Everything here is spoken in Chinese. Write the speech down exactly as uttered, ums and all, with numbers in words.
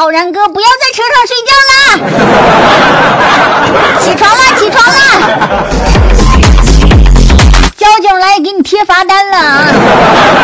浩然哥，不要在车上睡觉啦！起床啦，起床啦！交警来给你贴罚单了啊！